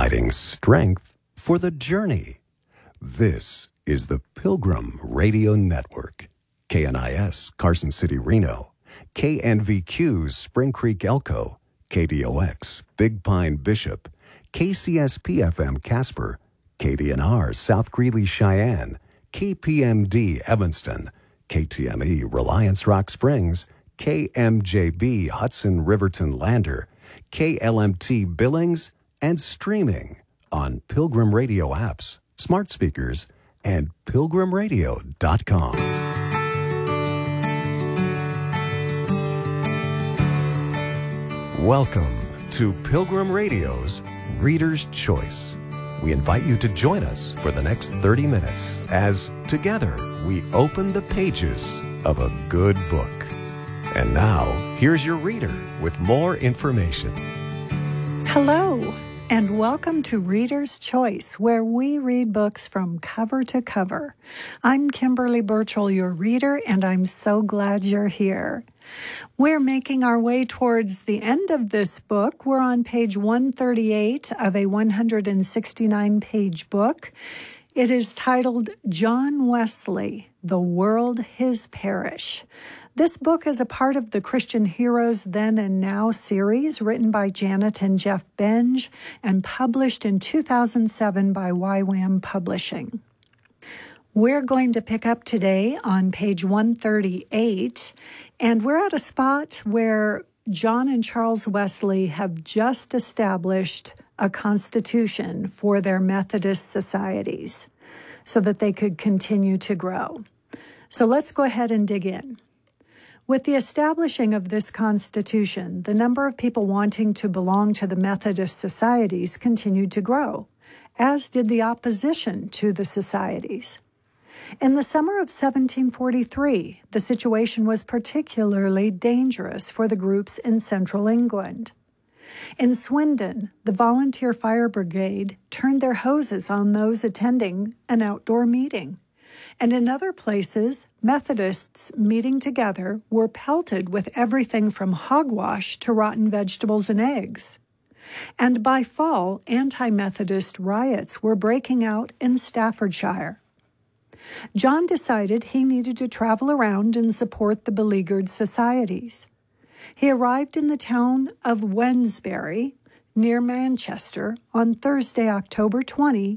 providing strength for the journey. This is the Pilgrim Radio Network. KNIS, Carson City, Reno. KNVQ, Spring Creek, Elko. KDOX, Big Pine, Bishop. KCSP-FM, Casper. KDNR, South Greeley, Cheyenne. KPMD, Evanston. KTME, Reliance Rock Springs. KMJB, Hudson Riverton Lander. KLMT, Billings, and streaming on Pilgrim Radio apps, smart speakers, and pilgrimradio.com. Welcome to Pilgrim Radio's Reader's Choice. We invite you to join us for the next 30 minutes as together we open the pages of a good book. And now, here's your reader with more information. Hello, and welcome to Reader's Choice, where we read books from cover to cover. I'm Kimberly Burchell, your reader, and I'm so glad you're here. We're making our way towards the end of this book. We're on page 138 of a 169-page book. It is titled John Wesley, The World His Parish. This book is a part of the Christian Heroes Then and Now series, written by Janet and Jeff Benge and published in 2007 by YWAM Publishing. We're going to pick up today on page 138, and we're at a spot where John and Charles Wesley have just established a constitution for their Methodist societies so that they could continue to grow. So let's go ahead and dig in. With the establishing of this constitution, the number of people wanting to belong to the Methodist societies continued to grow, as did the opposition to the societies. In the summer of 1743, the situation was particularly dangerous for the groups in central England. In Swindon, the volunteer fire brigade turned their hoses on those attending an outdoor meeting. And in other places, Methodists meeting together were pelted with everything from hogwash to rotten vegetables and eggs. And by fall, anti-Methodist riots were breaking out in Staffordshire. John decided he needed to travel around and support the beleaguered societies. He arrived in the town of Wednesbury, near Manchester, on Thursday, October 20,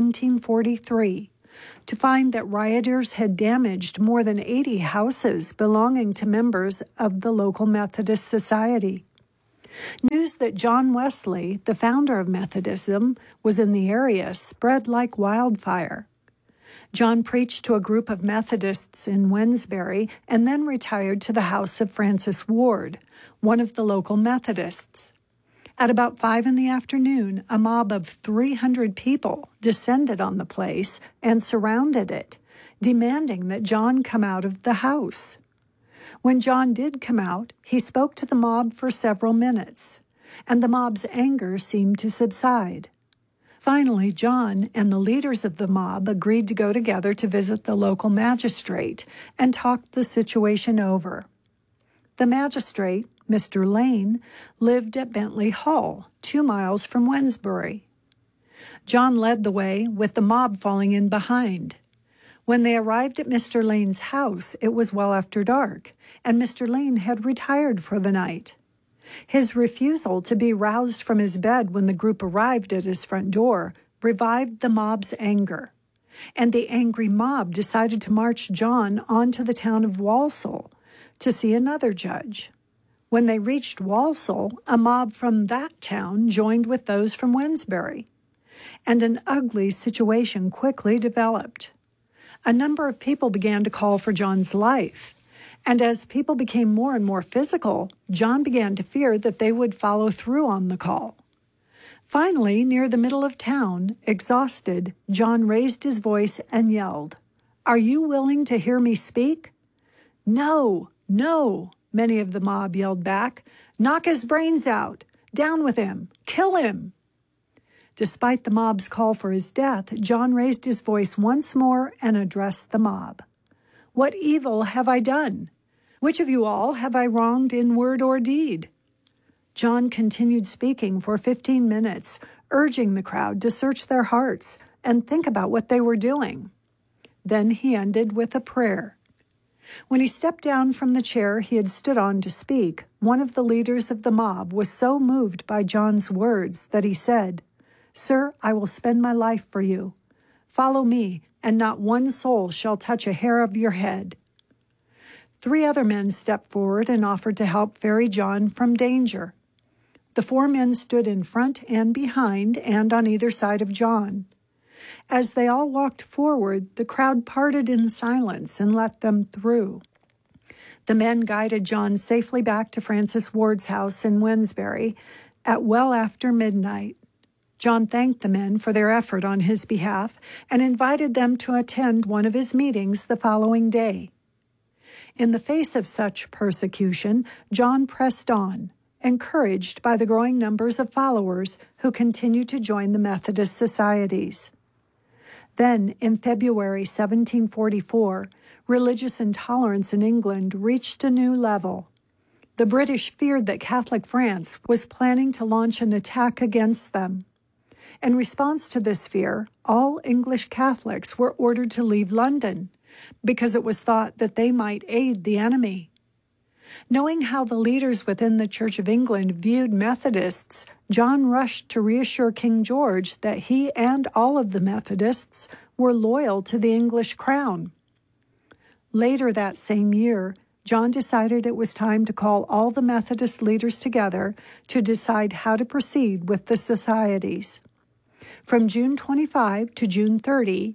1743. To find that rioters had damaged more than 80 houses belonging to members of the local Methodist Society. News that John Wesley, the founder of Methodism, was in the area spread like wildfire. John preached to a group of Methodists in Wednesbury and then retired to the house of Francis Ward, one of the local Methodists. At about 5 p.m, a mob of 300 people descended on the place and surrounded it, demanding that John come out of the house. When John did come out, he spoke to the mob for several minutes, and the mob's anger seemed to subside. Finally, John and the leaders of the mob agreed to go together to visit the local magistrate and talk the situation over. The magistrate, Mr. Lane, lived at Bentley Hall, 2 miles from Wednesbury. John led the way, with the mob falling in behind. When they arrived at Mr. Lane's house, it was well after dark, and Mr. Lane had retired for the night. His refusal to be roused from his bed when the group arrived at his front door revived the mob's anger, and the angry mob decided to march John on to the town of Walsall to see another judge. When they reached Walsall, a mob from that town joined with those from Wednesbury, and an ugly situation quickly developed. A number of people began to call for John's life, and as people became more and more physical, John began to fear that they would follow through on the call. Finally, near the middle of town, exhausted, John raised his voice and yelled, "Are you willing to hear me speak?" "No, no," many of the mob yelled back. "Knock his brains out! Down with him! Kill him!" Despite the mob's call for his death, John raised his voice once more and addressed the mob. "What evil have I done? Which of you all have I wronged in word or deed?" John continued speaking for 15 minutes, urging the crowd to search their hearts and think about what they were doing. Then he ended with a prayer. When he stepped down from the chair he had stood on to speak, one of the leaders of the mob was so moved by John's words that he said, "Sir, I will spend my life for you. Follow me, and not one soul shall touch a hair of your head." 3 other men stepped forward and offered to help ferry John from danger. The 4 men stood in front and behind and on either side of John. As they all walked forward, the crowd parted in silence and let them through. The men guided John safely back to Francis Ward's house in Wednesbury at well after midnight. John thanked the men for their effort on his behalf and invited them to attend one of his meetings the following day. In the face of such persecution, John pressed on, encouraged by the growing numbers of followers who continued to join the Methodist societies. Then, in February 1744, religious intolerance in England reached a new level. The British feared that Catholic France was planning to launch an attack against them. In response to this fear, all English Catholics were ordered to leave London because it was thought that they might aid the enemy. Knowing how the leaders within the Church of England viewed Methodists, John rushed to reassure King George that he and all of the Methodists were loyal to the English crown. Later that same year, John decided it was time to call all the Methodist leaders together to decide how to proceed with the societies. From June 25 to June 30,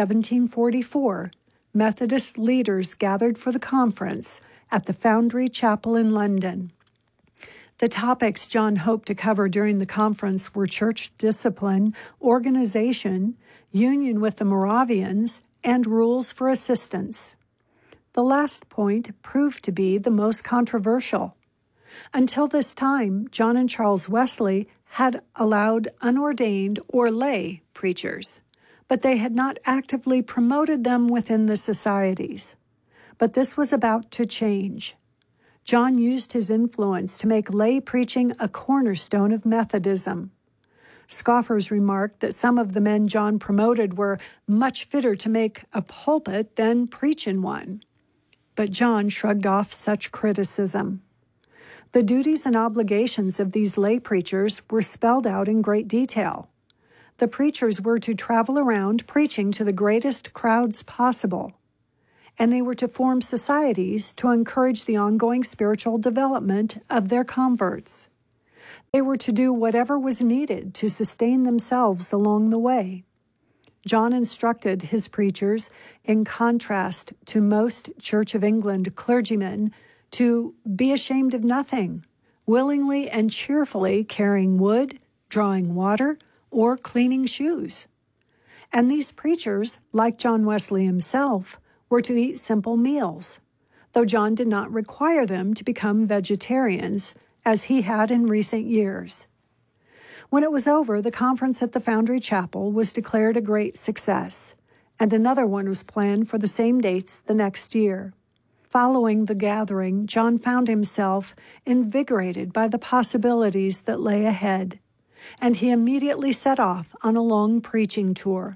1744, Methodist leaders gathered for the conference at the Foundry Chapel in London. The topics John hoped to cover during the conference were church discipline, organization, union with the Moravians, and rules for assistance. The last point proved to be the most controversial. Until this time, John and Charles Wesley had allowed unordained or lay preachers, but they had not actively promoted them within the societies. But this was about to change. John used his influence to make lay preaching a cornerstone of Methodism. Scoffers remarked that some of the men John promoted were much fitter to make a pulpit than preach in one. But John shrugged off such criticism. The duties and obligations of these lay preachers were spelled out in great detail. The preachers were to travel around preaching to the greatest crowds possible, and they were to form societies to encourage the ongoing spiritual development of their converts. They were to do whatever was needed to sustain themselves along the way. John instructed his preachers, in contrast to most Church of England clergymen, to be ashamed of nothing, willingly and cheerfully carrying wood, drawing water, or cleaning shoes. And these preachers, like John Wesley himself, were to eat simple meals, though John did not require them to become vegetarians, as he had in recent years. When it was over, the conference at the Foundry Chapel was declared a great success, and another one was planned for the same dates the next year. Following the gathering, John found himself invigorated by the possibilities that lay ahead, and he immediately set off on a long preaching tour.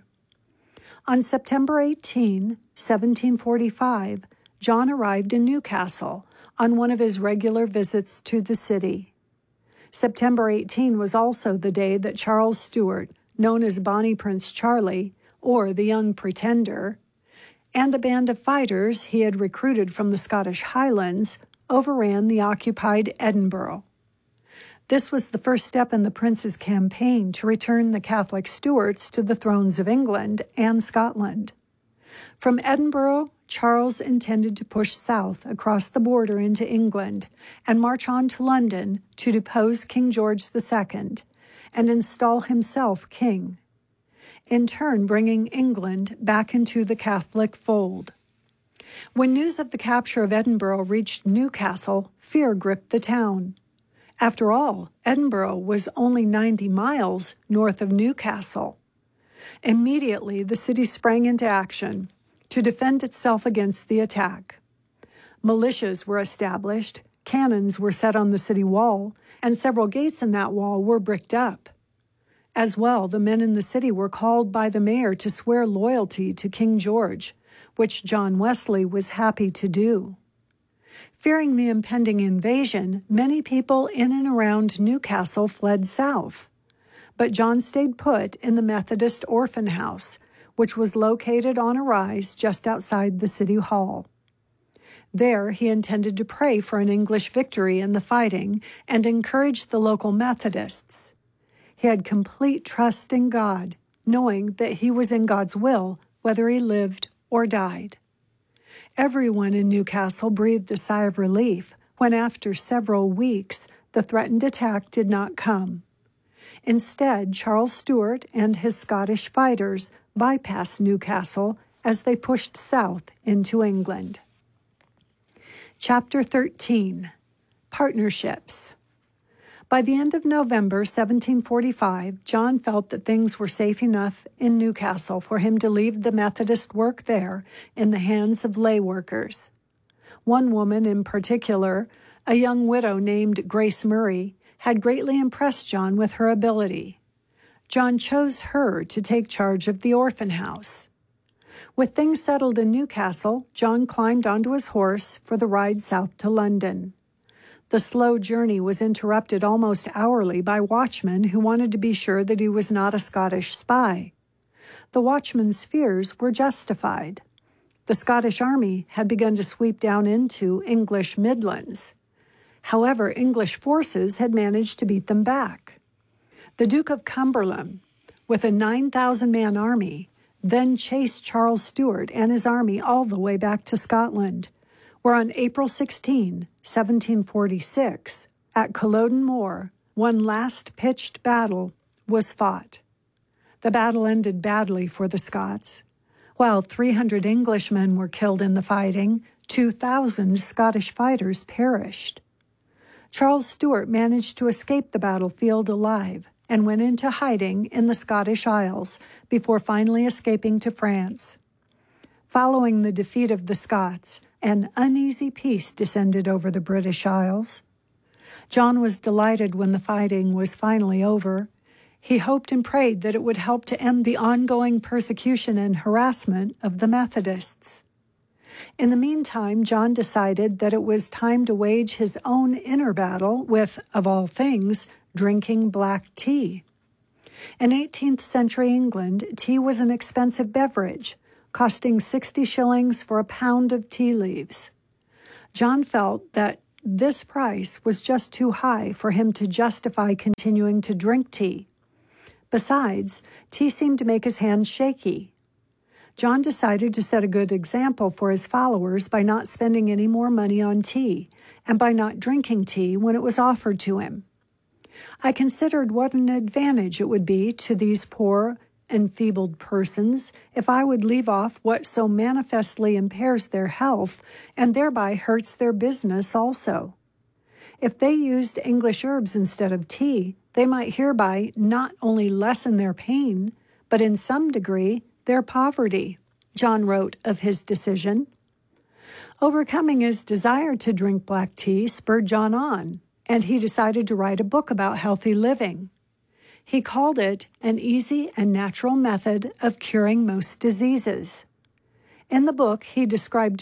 On September 18, 1745, John arrived in Newcastle on one of his regular visits to the city. September 18 was also the day that Charles Stuart, known as Bonnie Prince Charlie, or the Young Pretender, and a band of fighters he had recruited from the Scottish Highlands overran the occupied Edinburgh. This was the first step in the prince's campaign to return the Catholic Stuarts to the thrones of England and Scotland. From Edinburgh, Charles intended to push south across the border into England and march on to London to depose King George II and install himself king, in turn bringing England back into the Catholic fold. When news of the capture of Edinburgh reached Newcastle, fear gripped the town. After all, Edinburgh was only 90 miles north of Newcastle. Immediately, the city sprang into action to defend itself against the attack. Militias were established, cannons were set on the city wall, and several gates in that wall were bricked up. As well, the men in the city were called by the mayor to swear loyalty to King George, which John Wesley was happy to do. Fearing the impending invasion, many people in and around Newcastle fled south. But John stayed put in the Methodist Orphan House, which was located on a rise just outside the city hall. There, he intended to pray for an English victory in the fighting and encourage the local Methodists. He had complete trust in God, knowing that he was in God's will, whether he lived or died. Everyone in Newcastle breathed a sigh of relief when, after several weeks, the threatened attack did not come. Instead, Charles Stuart and his Scottish fighters bypassed Newcastle as they pushed south into England. Chapter 13. Partnerships. By the end of November 1745, John felt that things were safe enough in Newcastle for him to leave the Methodist work there in the hands of lay workers. One woman in particular, a young widow named Grace Murray, had greatly impressed John with her ability. John chose her to take charge of the orphan house. With things settled in Newcastle, John climbed onto his horse for the ride south to London. The slow journey was interrupted almost hourly by watchmen who wanted to be sure that he was not a Scottish spy. The watchmen's fears were justified. The Scottish army had begun to sweep down into English Midlands. However, English forces had managed to beat them back. The Duke of Cumberland, with a 9,000-man army, then chased Charles Stuart and his army all the way back to Scotland, where on April 16, 1746, at Culloden Moor, one last pitched battle was fought. The battle ended badly for the Scots. While 300 Englishmen were killed in the fighting, 2,000 Scottish fighters perished. Charles Stuart managed to escape the battlefield alive and went into hiding in the Scottish Isles before finally escaping to France. Following the defeat of the Scots, an uneasy peace descended over the British Isles. John was delighted when the fighting was finally over. He hoped and prayed that it would help to end the ongoing persecution and harassment of the Methodists. In the meantime, John decided that it was time to wage his own inner battle with, of all things, drinking black tea. In 18th century England, tea was an expensive beverage, costing 60 shillings for a pound of tea leaves. John felt that this price was just too high for him to justify continuing to drink tea. Besides, tea seemed to make his hands shaky. John decided to set a good example for his followers by not spending any more money on tea and by not drinking tea when it was offered to him. I considered what an advantage it would be to these poor, enfeebled persons if I would leave off what so manifestly impairs their health and thereby hurts their business also. If they used English herbs instead of tea, they might hereby not only lessen their pain, but in some degree their poverty, John wrote of his decision. Overcoming his desire to drink black tea spurred John on, and he decided to write a book about healthy living. He called it An Easy and Natural Method of Curing Most Diseases. In the book, he described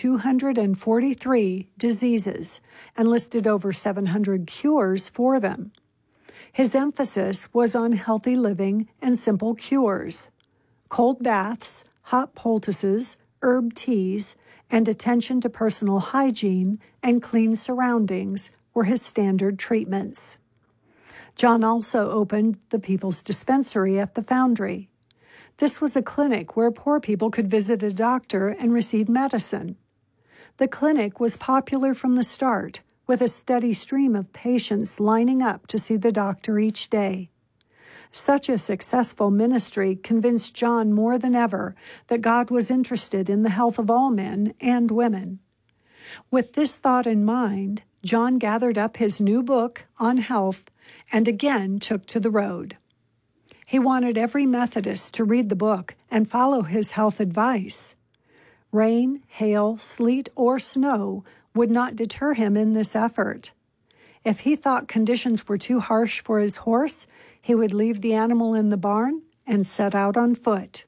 243 diseases and listed over 700 cures for them. His emphasis was on healthy living and simple cures. Cold baths, hot poultices, herb teas, and attention to personal hygiene and clean surroundings were his standard treatments. John also opened the People's Dispensary at the Foundry. This was a clinic where poor people could visit a doctor and receive medicine. The clinic was popular from the start, with a steady stream of patients lining up to see the doctor each day. Such a successful ministry convinced John more than ever that God was interested in the health of all men and women. With this thought in mind, John gathered up his new book on health and again took to the road. He wanted every Methodist to read the book and follow his health advice. Rain, hail, sleet, or snow would not deter him in this effort. If he thought conditions were too harsh for his horse, He would leave the animal in the barn and set out on foot.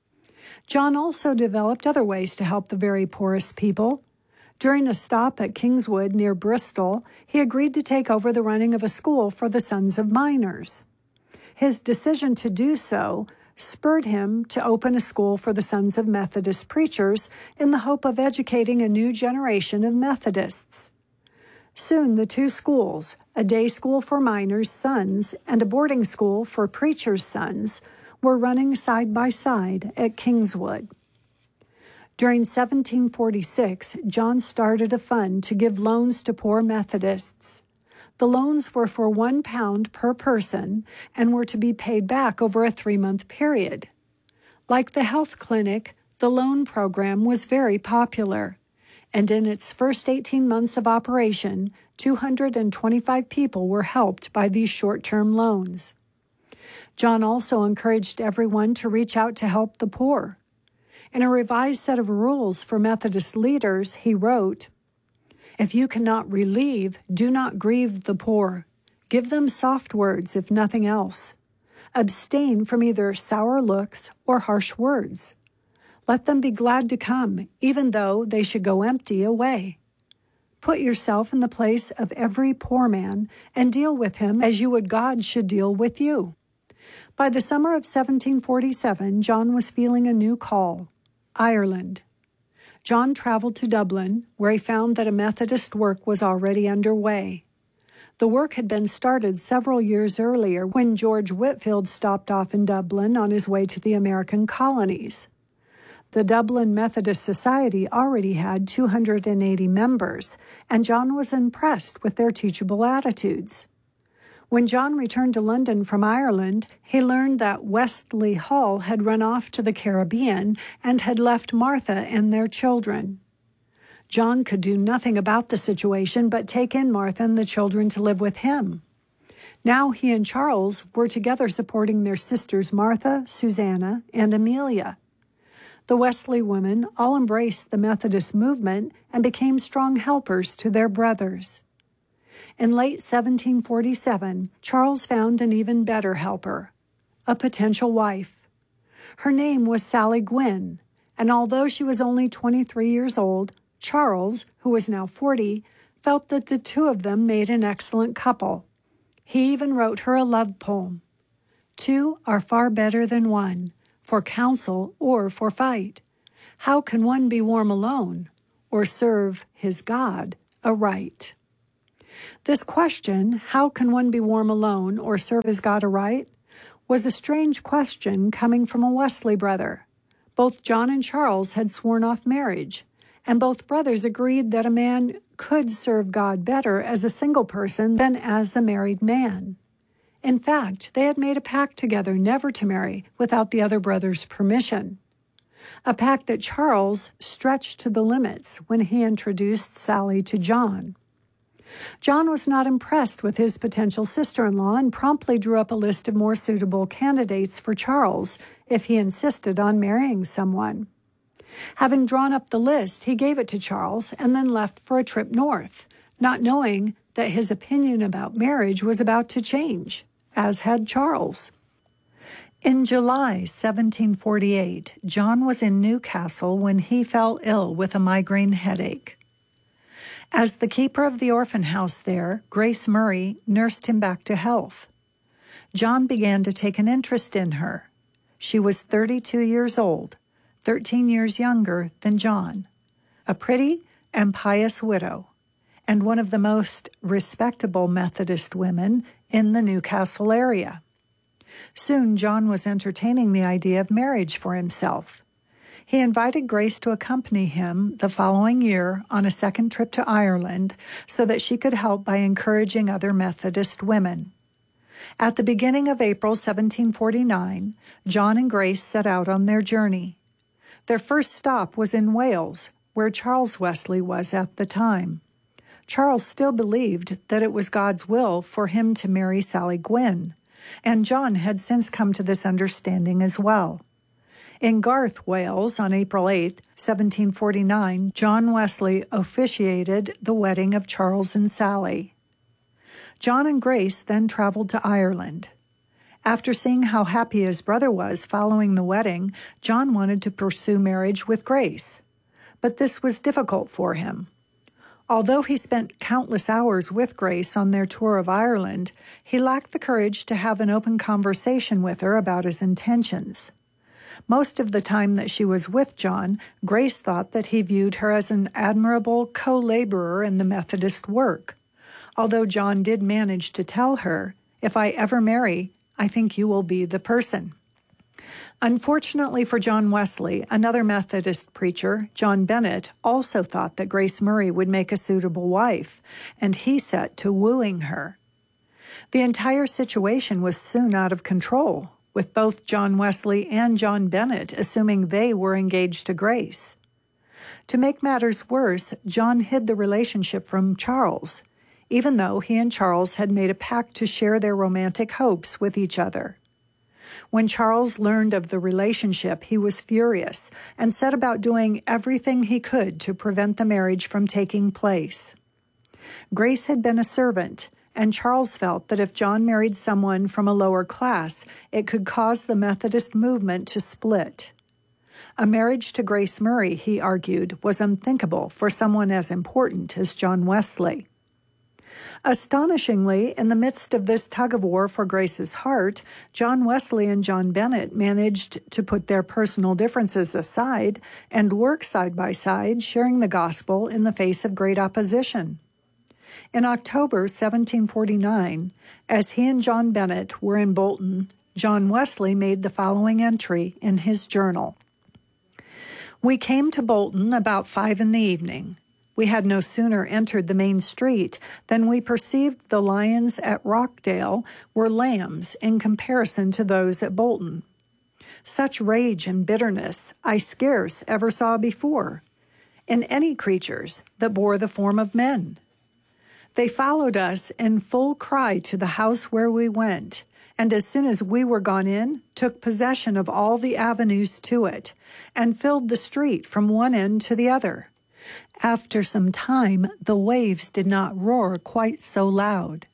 John also developed other ways to help the very poorest people. During a stop at Kingswood near Bristol, he agreed to take over the running of a school for the sons of miners. His decision to do so spurred him to open a school for the sons of Methodist preachers in the hope of educating a new generation of Methodists. Soon the two schools, a day school for miners' sons and a boarding school for preachers' sons, were running side by side at Kingswood. During 1746, John started a fund to give loans to poor Methodists. The loans were for £1 per person and were to be paid back over a 3-month period. Like the health clinic, the loan program was very popular, and in its first 18 months of operation, 225 people were helped by these short-term loans. John also encouraged everyone to reach out to help the poor. In a revised set of rules for Methodist leaders, he wrote, "If you cannot relieve, do not grieve the poor. Give them soft words, if nothing else. Abstain from either sour looks or harsh words. Let them be glad to come, even though they should go empty away. Put yourself in the place of every poor man and deal with him as you would God should deal with you." By the summer of 1747, John was feeling a new call: Ireland. John traveled to Dublin, where he found that a Methodist work was already underway. The work had been started several years earlier when George Whitefield stopped off in Dublin on his way to the American colonies. The Dublin Methodist Society already had 280 members, and John was impressed with their teachable attitudes. When John returned to London from Ireland, he learned that Wesley Hall had run off to the Caribbean and had left Martha and their children. John could do nothing about the situation but take in Martha and the children to live with him. Now he and Charles were together supporting their sisters Martha, Susanna, and Amelia. The Wesley women all embraced the Methodist movement and became strong helpers to their brothers. In late 1747, Charles found an even better helper, a potential wife. Her name was Sally Gwynn, and although she was only 23 years old, Charles, who was now 40, felt that the two of them made an excellent couple. He even wrote her a love poem. "Two are far better than one, for counsel or for fight. How can one be warm alone, or serve his God aright?" This question, how can one be warm alone or serve his God aright, was a strange question coming from a Wesley brother. Both John and Charles had sworn off marriage, and both brothers agreed that a man could serve God better as a single person than as a married man. In fact, they had made a pact together never to marry without the other brother's permission, a pact that Charles stretched to the limits when he introduced Sally to John. John was not impressed with his potential sister-in-law and promptly drew up a list of more suitable candidates for Charles if he insisted on marrying someone. Having drawn up the list, he gave it to Charles and then left for a trip north, not knowing that his opinion about marriage was about to change, as had Charles. In July 1748, John was in Newcastle when he fell ill with a migraine headache. As the keeper of the orphan house there, Grace Murray nursed him back to health. John began to take an interest in her. She was 32 years old, 13 years younger than John, a pretty and pious widow, and one of the most respectable Methodist women in the Newcastle area. Soon, John was entertaining the idea of marriage for himself. He invited Grace to accompany him the following year on a second trip to Ireland so that she could help by encouraging other Methodist women. At the beginning of April 1749, John and Grace set out on their journey. Their first stop was in Wales, where Charles Wesley was at the time. Charles still believed that it was God's will for him to marry Sally Gwynn, and John had since come to this understanding as well. In Garth, Wales, on April 8, 1749, John Wesley officiated the wedding of Charles and Sally. John and Grace then traveled to Ireland. After seeing how happy his brother was following the wedding, John wanted to pursue marriage with Grace. But this was difficult for him. Although he spent countless hours with Grace on their tour of Ireland, he lacked the courage to have an open conversation with her about his intentions. Most of the time that she was with John, Grace thought that he viewed her as an admirable co-laborer in the Methodist work. Although John did manage to tell her, "If I ever marry, I think you will be the person." Unfortunately for John Wesley, another Methodist preacher, John Bennett, also thought that Grace Murray would make a suitable wife, and he set to wooing her. The entire situation was soon out of control, with both John Wesley and John Bennett assuming they were engaged to Grace. To make matters worse, John hid the relationship from Charles, even though he and Charles had made a pact to share their romantic hopes with each other. When Charles learned of the relationship, he was furious and set about doing everything he could to prevent the marriage from taking place. Grace had been a servant, and Charles felt that if John married someone from a lower class, it could cause the Methodist movement to split. A marriage to Grace Murray, he argued, was unthinkable for someone as important as John Wesley. Astonishingly, in the midst of this tug-of-war for Grace's heart, John Wesley and John Bennett managed to put their personal differences aside and work side by side, sharing the gospel in the face of great opposition. In October 1749, as he and John Bennett were in Bolton, John Wesley made the following entry in his journal. "We came to Bolton about 5 p.m. We had no sooner entered the main street than we perceived the lions at Rockdale were lambs in comparison to those at Bolton. Such rage and bitterness I scarce ever saw before, in any creatures that bore the form of men. They followed us in full cry to the house where we went, and as soon as we were gone in, took possession of all the avenues to it, and filled the street from one end to the other. After some time, the waves did not roar quite so loud.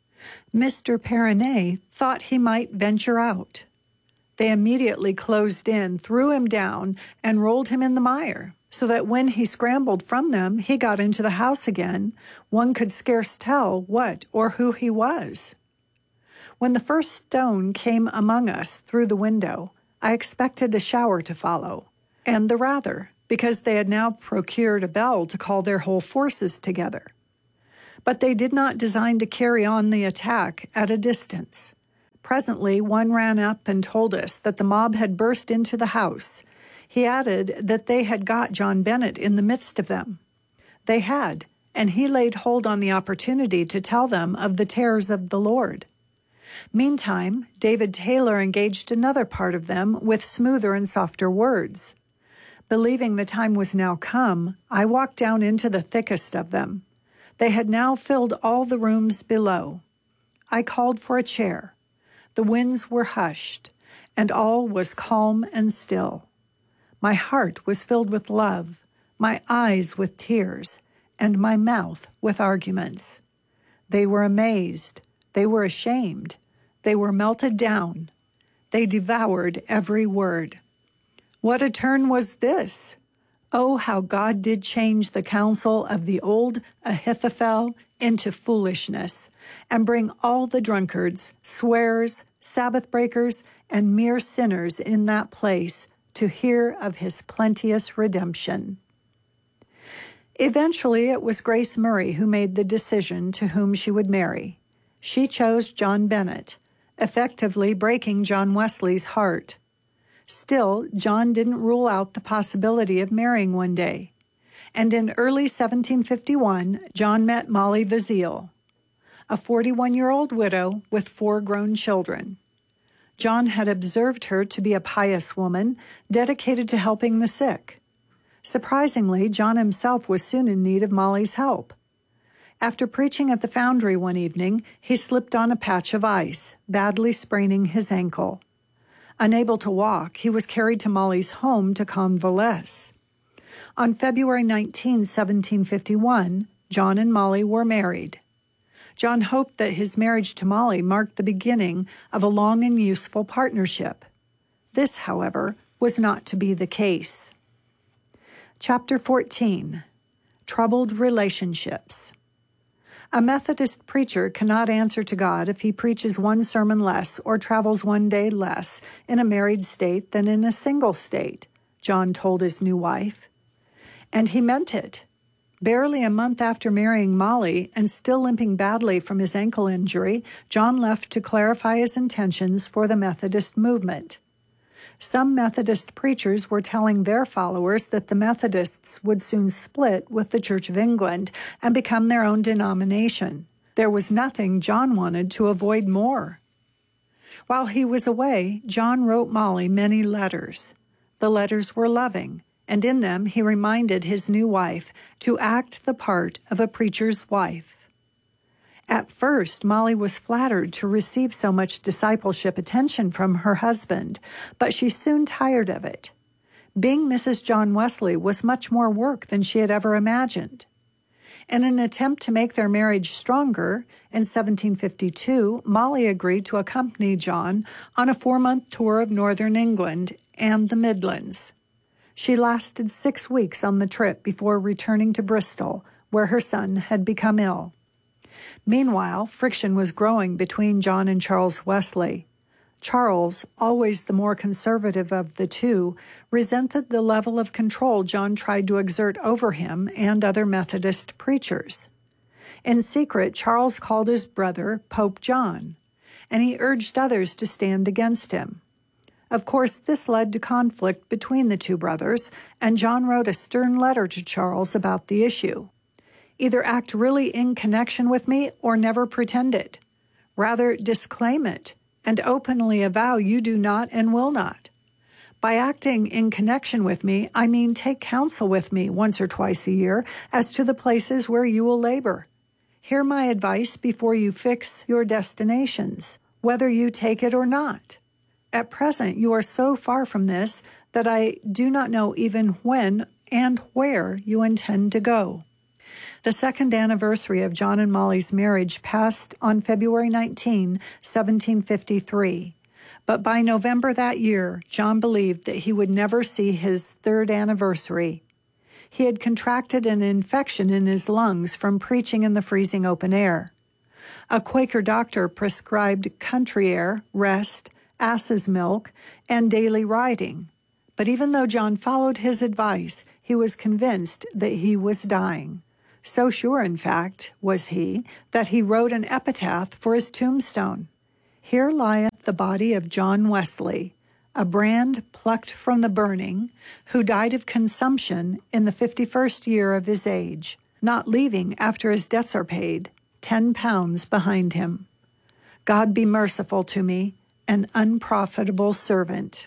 Mr. Perronet thought he might venture out. They immediately closed in, threw him down, and rolled him in the mire, so that when he scrambled from them, he got into the house again. One could scarce tell what or who he was. When the first stone came among us through the window, I expected a shower to follow, and the rather, because they had now procured a bell to call their whole forces together. But they did not design to carry on the attack at a distance. Presently, one ran up and told us that the mob had burst into the house. He added that they had got John Bennett in the midst of them. They had, and he laid hold on the opportunity to tell them of the terrors of the Lord. Meantime, David Taylor engaged another part of them with smoother and softer words. Believing the time was now come, I walked down into the thickest of them. They had now filled all the rooms below. I called for a chair. The winds were hushed, and all was calm and still. My heart was filled with love, my eyes with tears, and my mouth with arguments. They were amazed, they were ashamed, they were melted down. They devoured every word. What a turn was this! Oh, how God did change the counsel of the old Ahithophel into foolishness, and bring all the drunkards, swearers, Sabbath breakers, and mere sinners in that place to hear of his plenteous redemption. Eventually, it was Grace Murray who made the decision to whom she would marry. She chose John Bennett, effectively breaking John Wesley's heart. Still, John didn't rule out the possibility of marrying one day. And in early 1751, John met Molly Vazeille, a 41-year-old widow with 4 grown children. John had observed her to be a pious woman, dedicated to helping the sick. Surprisingly, John himself was soon in need of Molly's help. After preaching at the foundry one evening, he slipped on a patch of ice, badly spraining his ankle. Unable to walk, he was carried to Molly's home to convalesce. On February 19, 1751, John and Molly were married. John hoped that his marriage to Molly marked the beginning of a long and useful partnership. This, however, was not to be the case. Chapter 14. Troubled Relationships. A Methodist preacher cannot answer to God if he preaches one sermon less or travels one day less in a married state than in a single state, John told his new wife. And he meant it. Barely a month after marrying Molly and still limping badly from his ankle injury, John left to clarify his intentions for the Methodist movement. Some Methodist preachers were telling their followers that the Methodists would soon split with the Church of England and become their own denomination. There was nothing John wanted to avoid more. While he was away, John wrote Molly many letters. The letters were loving, and in them he reminded his new wife to act the part of a preacher's wife. At first, Molly was flattered to receive so much discipleship attention from her husband, but she soon tired of it. Being Mrs. John Wesley was much more work than she had ever imagined. In an attempt to make their marriage stronger, in 1752, Molly agreed to accompany John on a 4-month tour of northern England and the Midlands. She lasted 6 weeks on the trip before returning to Bristol, where her son had become ill. Meanwhile, friction was growing between John and Charles Wesley. Charles, always the more conservative of the two, resented the level of control John tried to exert over him and other Methodist preachers. In secret, Charles called his brother Pope John, and he urged others to stand against him. Of course, this led to conflict between the two brothers, and John wrote a stern letter to Charles about the issue. Either act really in connection with me or never pretend it. Rather, disclaim it and openly avow you do not and will not. By acting in connection with me, I mean take counsel with me once or twice a year as to the places where you will labor. Hear my advice before you fix your destinations, whether you take it or not. At present, you are so far from this that I do not know even when and where you intend to go. The second anniversary of John and Molly's marriage passed on February 19, 1753. But by November that year, John believed that he would never see his third anniversary. He had contracted an infection in his lungs from preaching in the freezing open air. A Quaker doctor prescribed country air, rest, ass's milk, and daily riding. But even though John followed his advice, he was convinced that he was dying. So sure, in fact, was he, that he wrote an epitaph for his tombstone. Here lieth the body of John Wesley, a brand plucked from the burning, who died of consumption in the 51st year of his age, not leaving, after his debts are paid, 10 pounds behind him. God be merciful to me, an unprofitable servant.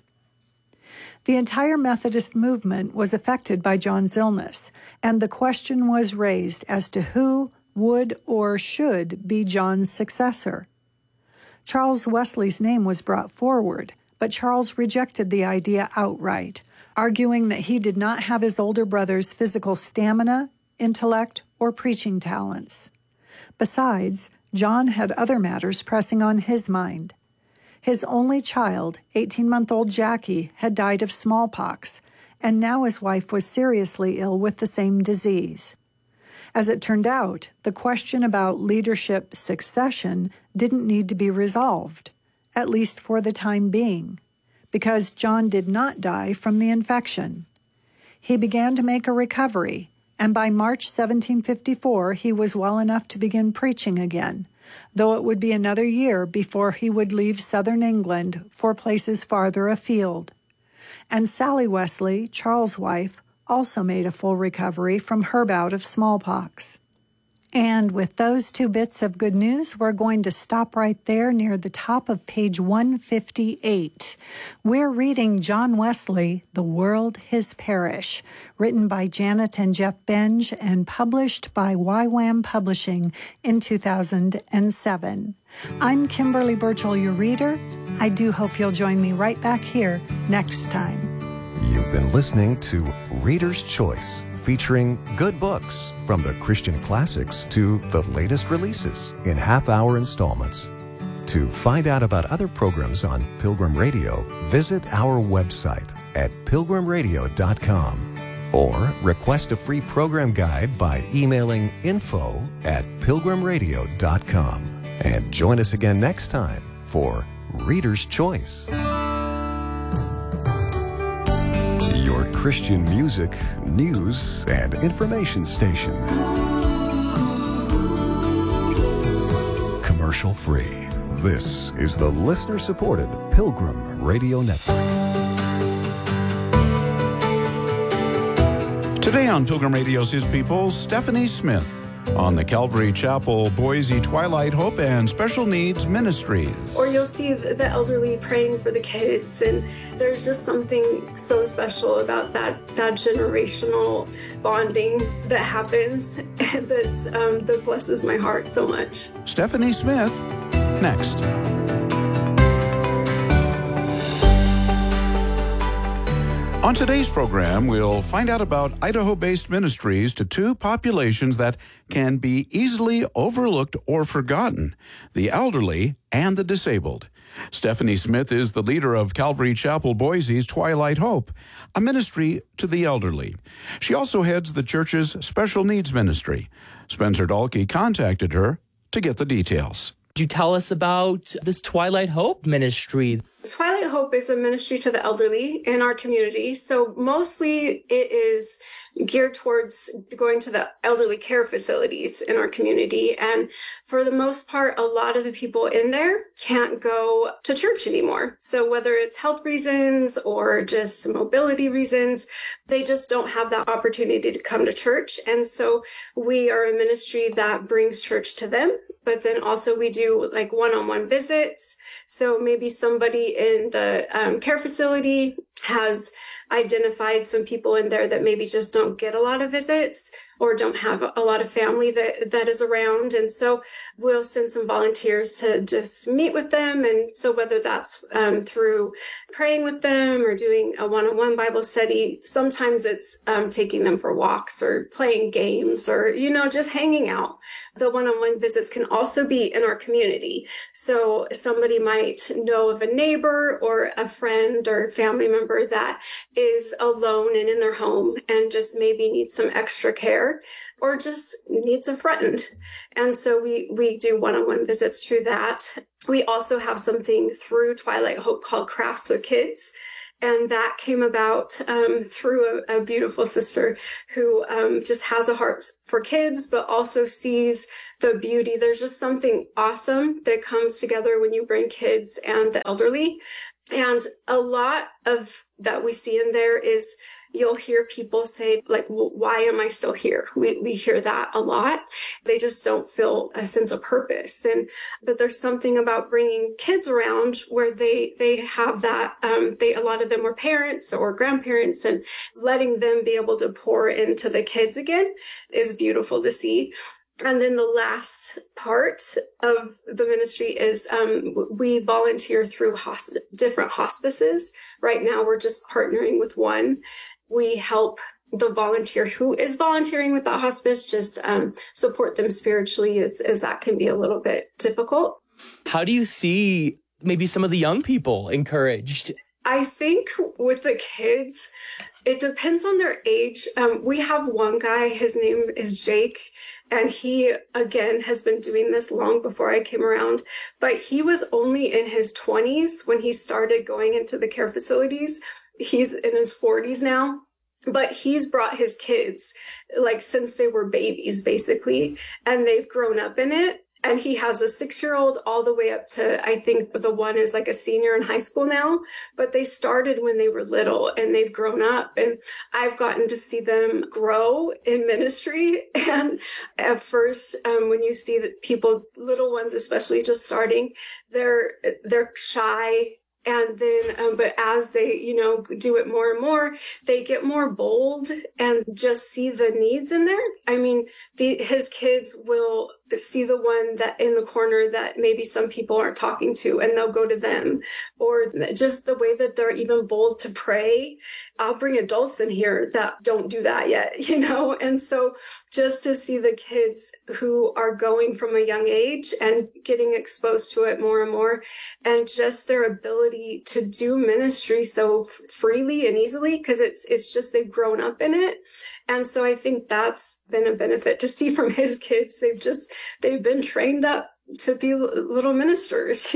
The entire Methodist movement was affected by John's illness, and the question was raised as to who would or should be John's successor. Charles Wesley's name was brought forward, but Charles rejected the idea outright, arguing that he did not have his older brother's physical stamina, intellect, or preaching talents. Besides, John had other matters pressing on his mind. His only child, 18-month-old Jackie, had died of smallpox, and now his wife was seriously ill with the same disease. As it turned out, the question about leadership succession didn't need to be resolved, at least for the time being, because John did not die from the infection. He began to make a recovery, and by March 1754 he was well enough to begin preaching again, though it would be another year before he would leave southern England for places farther afield. And Sally Wesley, Charles' wife, also made a full recovery from her bout of smallpox. And with those two bits of good news, we're going to stop right there near the top of page 158. We're reading John Wesley, The World His Parish, written by Janet and Jeff Benge and published by YWAM Publishing in 2007. I'm Kimberly Birchall, your reader. I do hope you'll join me right back here next time. You've been listening to Reader's Choice featuring good books from the Christian classics to the latest releases in half-hour installments. To find out about other programs on Pilgrim Radio, visit our website at pilgrimradio.com or request a free program guide by emailing info@pilgrimradio.com. And join us again next time for Reader's Choice. Your Christian music, news, and information station. Commercial free. This is the listener-supported Pilgrim Radio Network. Today on Pilgrim Radio's His People, Stephanie Smith on the Calvary Chapel Boise Twilight Hope and Special Needs Ministries. Or you'll see the elderly praying for the kids, and there's just something so special about that generational bonding that happens that blesses my heart so much. Stephanie Smith, next. On today's program, we'll find out about Idaho-based ministries to two populations that can be easily overlooked or forgotten: the elderly and the disabled. Stephanie Smith is the leader of Calvary Chapel Boise's Twilight Hope, a ministry to the elderly. She also heads the church's Special Needs Ministry. Spencer Dahlke contacted her to get the details. Could you tell us about this Twilight Hope ministry? Twilight Hope is a ministry to the elderly in our community. So mostly it is geared towards going to the elderly care facilities in our community. And for the most part, a lot of the people in there can't go to church anymore. So whether it's health reasons or just mobility reasons, they just don't have that opportunity to come to church. And so we are a ministry that brings church to them. But then also we do like one-on-one visits. So maybe somebody in the care facility has identified some people in there that maybe just don't get a lot of visits or don't have a lot of family that is around. And so we'll send some volunteers to just meet with them. And so whether that's through praying with them or doing a one-on-one Bible study, sometimes it's taking them for walks or playing games or, just hanging out. The one-on-one visits can also be in our community. So somebody might know of a neighbor or a friend or family member that is alone and in their home and just maybe needs some extra care or just needs a friend. And so we do one-on-one visits through that. We also have something through Twilight Hope called Crafts with Kids. And that came about through a beautiful sister who just has a heart for kids, but also sees the beauty. There's just something awesome that comes together when you bring kids and the elderly. And a lot of that we see in there is you'll hear people say, like, well, why am I still here? We hear that a lot. They just don't feel a sense of purpose. But there's something about bringing kids around where they have that, a lot of them were parents or grandparents, and letting them be able to pour into the kids again is beautiful to see. And then the last part of the ministry is we volunteer through different hospices. Right now, we're just partnering with one. We help the volunteer who is volunteering with the hospice just support them spiritually as that can be a little bit difficult. How do you see maybe some of the young people encouraged? I think with the kids, it depends on their age. We have one guy, his name is Jake, and he, again, has been doing this long before I came around, but he was only in his 20s when he started going into the care facilities. He's in his 40s now, but he's brought his kids like since they were babies, basically, and they've grown up in it. And he has a 6-year-old all the way up to, I think the one is like a senior in high school now, but they started when they were little and they've grown up, and I've gotten to see them grow in ministry. And at first, when you see that people, little ones, especially just starting, they're shy. And then, but as they, do it more and more, they get more bold and just see the needs in there. I mean, his kids will see the one that in the corner that maybe some people aren't talking to, and they'll go to them, or just the way that they're even bold to pray. I'll bring adults in here that don't do that yet, and so just to see the kids who are going from a young age and getting exposed to it more and more, and just their ability to do ministry so freely and easily, because it's just they've grown up in it. And so I think that's been a benefit to see from his kids. They've been trained up to be little ministers,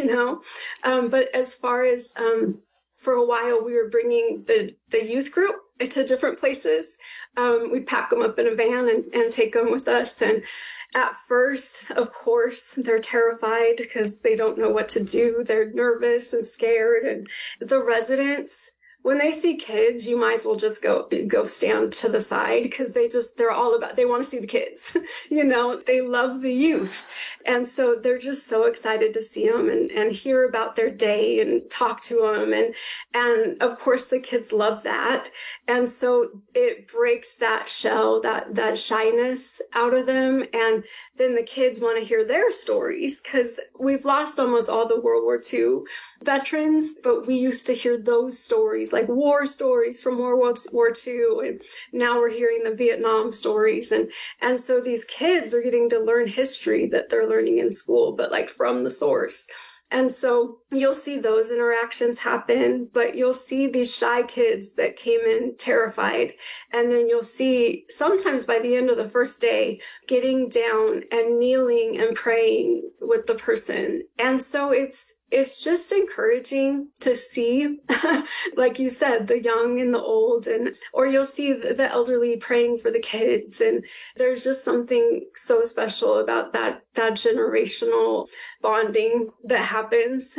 but as far as for a while, we were bringing the youth group to different places. We'd pack them up in a van and take them with us. And at first, of course, they're terrified because they don't know what to do. They're nervous and scared. And the residents, when they see kids, you might as well just go stand to the side, because they want to see the kids, they love the youth. And so they're just so excited to see them and hear about their day and talk to them. And of course the kids love that. And so it breaks that shell, that shyness out of them. And then the kids want to hear their stories, because we've lost almost all the World War II veterans, but we used to hear those stories, like war stories from World War II, and now we're hearing the Vietnam stories, and so these kids are getting to learn history that they're learning in school, but like from the source. And so you'll see those interactions happen, but you'll see these shy kids that came in terrified. And then you'll see sometimes by the end of the first day, getting down and kneeling and praying with the person. And so it's just encouraging to see, like you said, the young and the old, or you'll see the elderly praying for the kids. And there's just something so special about that generational bonding that happens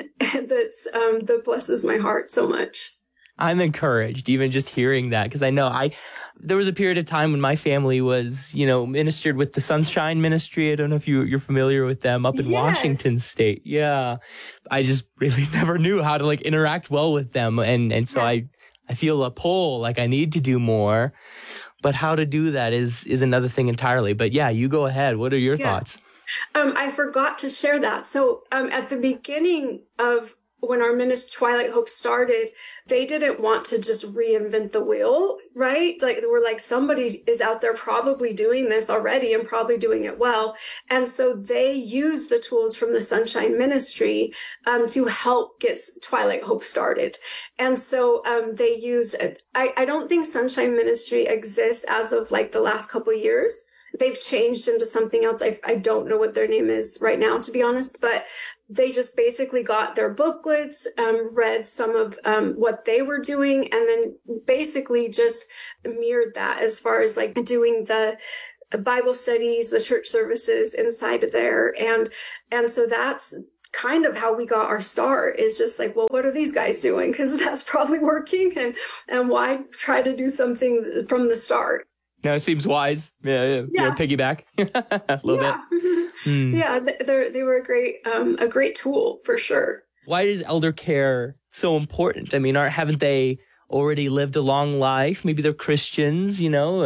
that blesses my heart so much. I'm encouraged even just hearing that, because I know there was a period of time when my family was, ministered with the Sunshine Ministry. I don't know if you're familiar with them up in Washington State. Yeah. I just really never knew how to interact well with them. And so I feel a pull, like I need to do more, but how to do that is another thing entirely. But yeah, you go ahead. What are your thoughts? I forgot to share that. So at the beginning of when our ministry Twilight Hope started, they didn't want to just reinvent the wheel, right? We're like, somebody is out there probably doing this already and probably doing it well. And so they used the tools from the Sunshine Ministry to help get Twilight Hope started. And so they use, I don't think Sunshine Ministry exists as of the last couple of years. They've changed into something else. I don't know what their name is right now, to be honest, but they just basically got their booklets, read some of what they were doing, and then basically just mirrored that as far as doing the Bible studies, the church services inside of there. And so that's kind of how we got our start, is just well, what are these guys doing? Because that's probably working, and why try to do something from the start? No, it seems wise. Yeah. Piggyback a little bit. Yeah, they were a great tool for sure. Why is elder care so important? I mean, haven't they already lived a long life? Maybe they're Christians,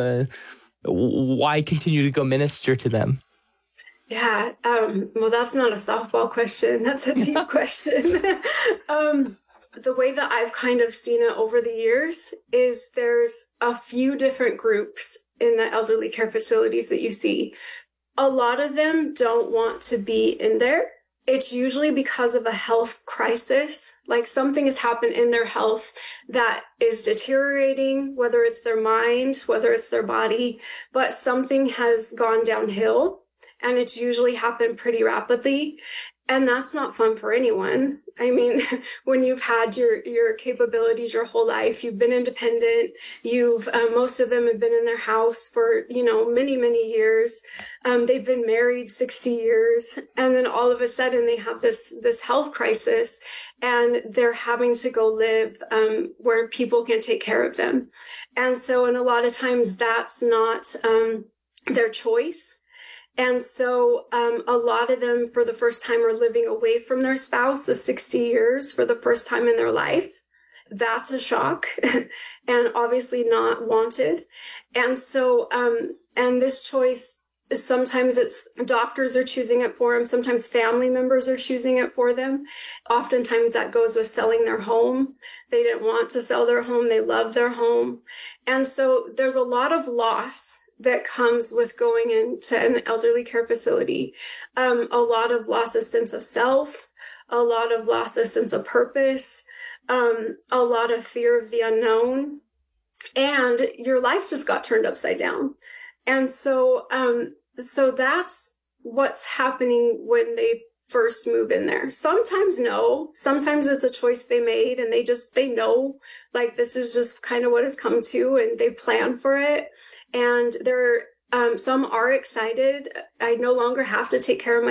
why continue to go minister to them? Yeah, well, that's not a softball question. That's a deep question. The way that I've kind of seen it over the years is there's a few different groups in the elderly care facilities that you see. A lot of them don't want to be in there. It's usually because of a health crisis, something has happened in their health that is deteriorating, whether it's their mind, whether it's their body, but something has gone downhill, and it's usually happened pretty rapidly. And that's not fun for anyone. I mean, when you've had your capabilities your whole life, you've been independent, most of them have been in their house for, many, many years. They've been married 60 years. And then all of a sudden they have this health crisis, and they're having to go live, where people can take care of them. And a lot of times that's not, their choice. And so a lot of them, for the first time, are living away from their spouse of 60 years for the first time in their life. That's a shock and obviously not wanted. And so, and this choice Sometimes it's doctors are choosing it for them. Sometimes family members are choosing it for them. Oftentimes that goes with selling their home. They didn't want to sell their home. They loved their home. And so there's a lot of loss that comes with going into an elderly care facility. A lot of loss of sense of self, a lot of loss of sense of purpose, a lot of fear of the unknown, and your life just got turned upside down. And so, so that's what's happening when they first move in there. Sometimes no, sometimes it's a choice they made and they know like this is just kind of what has come to, and they plan for it. And they're, some are excited. I no longer have to take care of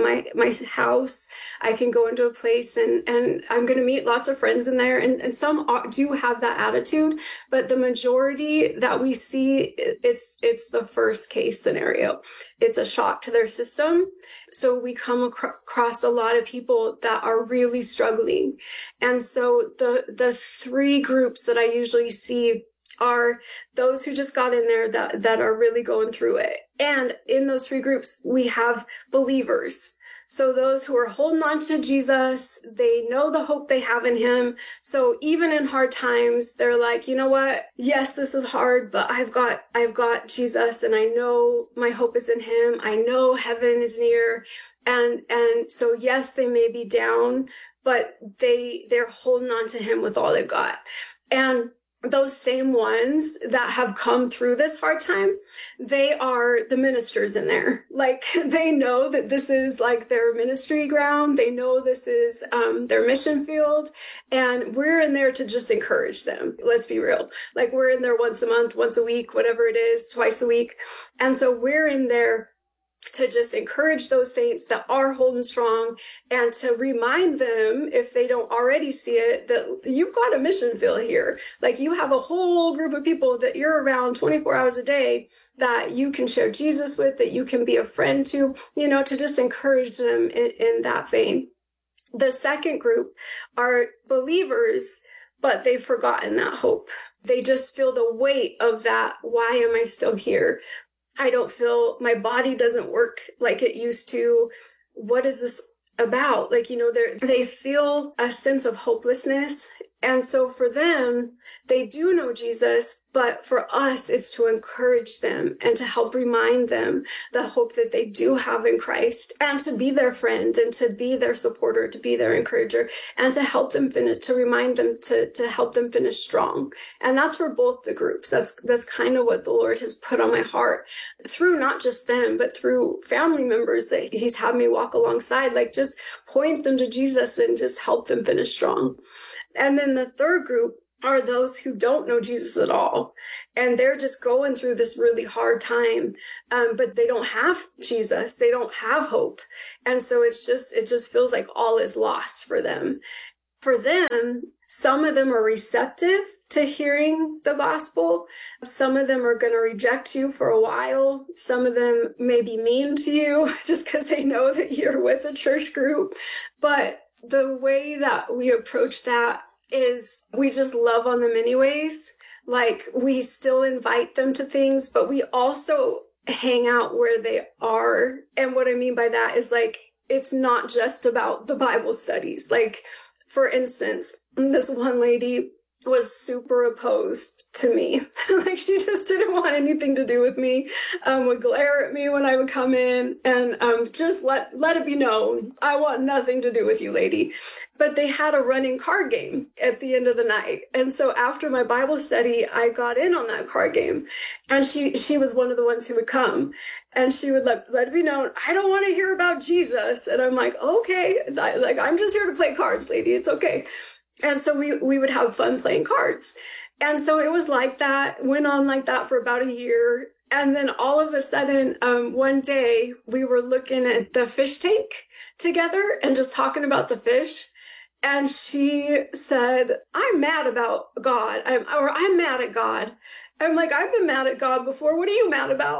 my house. I can go into a place and I'm going to meet lots of friends in there. And some do have that attitude, but the majority that we see, it's the first case scenario. It's a shock to their system. So we come across a lot of people that are really struggling. And so the three groups that I usually see are those who just got in there that are really going through it. And in those three groups, we have believers. So those who are holding on to Jesus, they know the hope they have in him. So even in hard times, they're like, you know what? Yes, this is hard, but I've got Jesus, and I know my hope is in him. I know heaven is near. And so yes, they may be down, but they're holding on to him with all they've got. And those same ones that have come through this hard time, they are the ministers in there. Like, they know that this is like their ministry ground. They know this is their mission field. And we're in there to just encourage them. Let's be real. Like, we're in there once a month, once a week, whatever it is, twice a week. And so we're in there to just encourage those saints that are holding strong, and to remind them, if they don't already see it, that you've got a mission field here. Like, you have a whole group of people that you're around 24 hours a day that you can share Jesus with, that you can be a friend to, to just encourage them in that vein. The second group are believers, but they've forgotten that hope. They just feel the weight of that. Why am I still here? I don't feel, my body doesn't work like it used to. What is this about? Like, they feel a sense of hopelessness. And so for them, they do know Jesus, but for us, it's to encourage them and to help remind them the hope that they do have in Christ, and to be their friend and to be their supporter, to be their encourager, and to help them finish, to remind them to help them finish strong. And that's for both the groups. That's kind of what the Lord has put on my heart through not just them, but through family members that he's had me walk alongside, like just point them to Jesus and just help them finish strong. And then the third group are those who don't know Jesus at all. And they're just going through this really hard time. But they don't have Jesus. They don't have hope. And so it just feels like all is lost for them. For them, some of them are receptive to hearing the gospel. Some of them are going to reject you for a while. Some of them may be mean to you just because they know that you're with a church group. But the way that we approach that is we just love on them anyways. Like, we still invite them to things, but we also hang out where they are. And what I mean by that is, like, it's not just about the Bible studies. Like, for instance, this one lady was super opposed to me. Like, she just didn't want anything to do with me, would glare at me when I would come in, and just let it be known, I want nothing to do with you, lady. But they had a running card game at the end of the night. And so after my Bible study, I got in on that card game. And she was one of the ones who would come. And she would let it be known, I don't want to hear about Jesus. And I'm like, okay, like, I'm just here to play cards, lady. It's okay. And so we would have fun playing cards. And so it was like that, went on like that for about a year. And then all of a sudden, one day we were looking at the fish tank together and just talking about the fish. And she said, I'm mad about God. I'm mad at God. I'm like, I've been mad at God before. What are you mad about?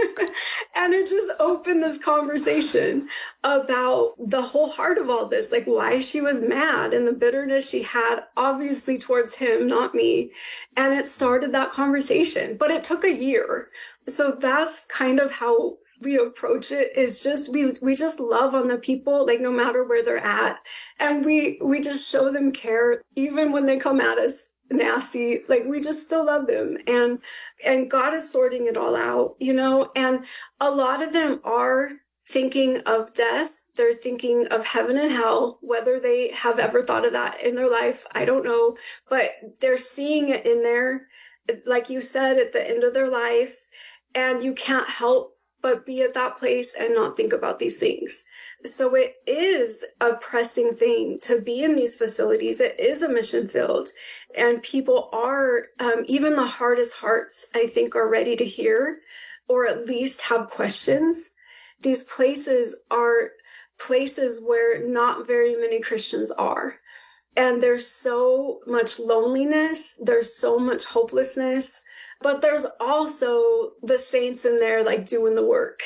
And it just opened this conversation about the whole heart of all this, like why she was mad and the bitterness she had, obviously towards him, not me. And it started that conversation, but it took a year. So that's kind of how we approach it is just, we just love on the people, like no matter where they're at. And we just show them care, even when they come at us nasty, like we just still love them. And God is sorting it all out, you know, and a lot of them are thinking of death. They're thinking of heaven and hell, whether they have ever thought of that in their life, I don't know, but they're seeing it in there, like you said, at the end of their life, and you can't help but be at that place and not think about these things. So it is a pressing thing to be in these facilities. It is a mission field, and people are, even the hardest hearts, I think, are ready to hear, or at least have questions. These places are places where not very many Christians are. And there's so much loneliness. There's so much hopelessness. But there's also the saints in there, like, doing the work.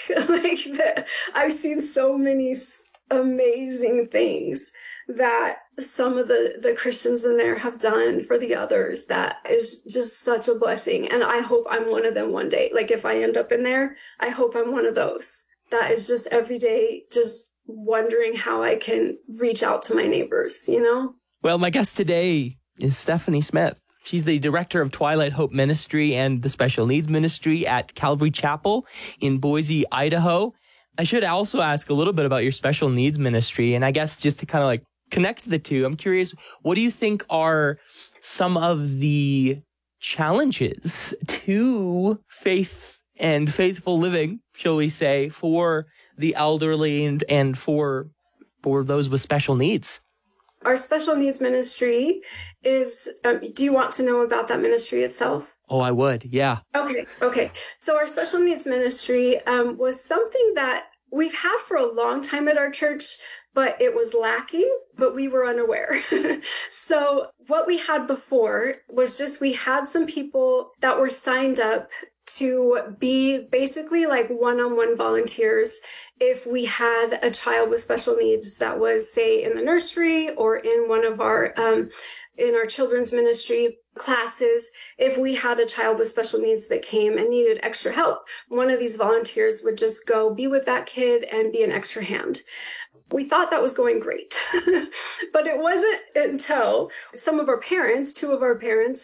I've seen so many amazing things that some of the Christians in there have done for the others. That is just such a blessing. And I hope I'm one of them one day. Like, if I end up in there, I hope I'm one of those. That is just every day, just wondering how I can reach out to my neighbors, you know? Well, my guest today is Stephanie Smith. She's the director of Twilight Hope Ministry and the Special Needs Ministry at Calvary Chapel in Boise, Idaho. I should also ask a little bit about your Special Needs Ministry. And I guess just to kind of like connect the two, I'm curious, what do you think are some of the challenges to faith and faithful living, shall we say, for the elderly and for those with special needs? Our Special Needs Ministry is, do you want to know about that ministry itself? Oh, I would. Yeah. Okay. So our Special Needs Ministry was something that we've had for a long time at our church, but it was lacking, but we were unaware. So what we had before was just, we had some people that were signed up to be basically like one-on-one volunteers if we had a child with special needs that was, say, in the nursery or in one of our in our children's ministry classes. If we had a child with special needs that came and needed extra help, one of these volunteers would just go be with that kid and be an extra hand. We thought that was going great, but it wasn't until some of our parents, two of our parents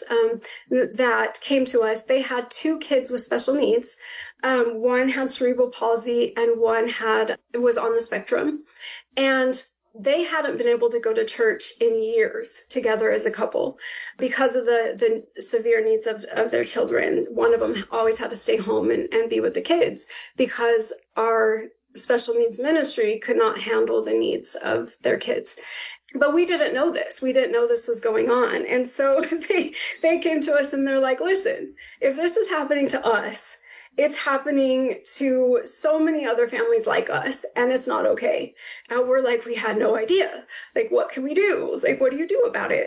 that came to us, they had two kids with special needs. One had cerebral palsy and one was on the spectrum. And they hadn't been able to go to church in years together as a couple because of the severe needs of their children. One of them always had to stay home and be with the kids because our Special Needs Ministry could not handle the needs of their kids. But we didn't know this. We didn't know this was going on. And so they came to us and they're like, listen, if this is happening to us, it's happening to so many other families like us, and it's not okay. And we're like, we had no idea. Like, what can we do? Like, what do you do about it?